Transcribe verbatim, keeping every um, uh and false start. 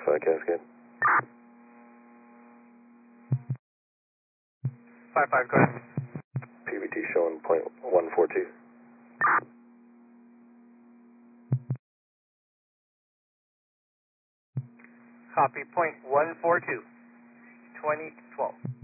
five Cascade. five five, go ahead. P V T showing point one four two. Copy, point one four two, twenty twelve.